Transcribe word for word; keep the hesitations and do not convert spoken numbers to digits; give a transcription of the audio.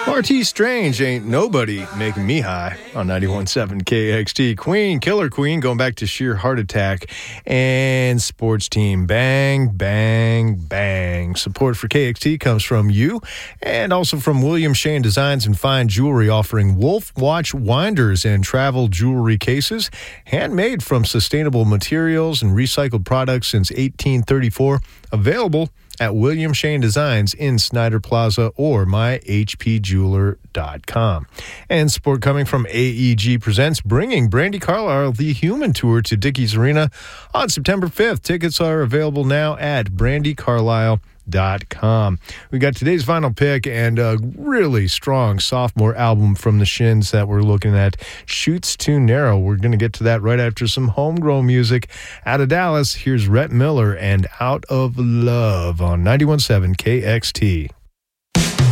R T Strange, Ain't Nobody Making Me High on ninety-one point seven K X T. Queen, Killer Queen, going back to Sheer Heart Attack. And Sports Team, Bang, Bang, Bang. Support for K X T comes from you and also from William Shane Designs and Fine Jewelry, offering Wolf Watch winders and travel jewelry cases, handmade from sustainable materials and recycled products since eighteen thirty-four. Available at William Shane Designs in Snyder Plaza or my h p jeweler dot com. And support coming from A E G presents bringing Brandi Carlile The Human Tour to Dickies Arena on September fifth. Tickets are available now at brandi carlile dot com. We got today's final pick and a really strong sophomore album from the Shins that we're looking at, Shoots Too Narrow. We're going to get to that right after some homegrown music out of Dallas. Here's Rhett Miller and Out of Love on ninety-one point seven K X T.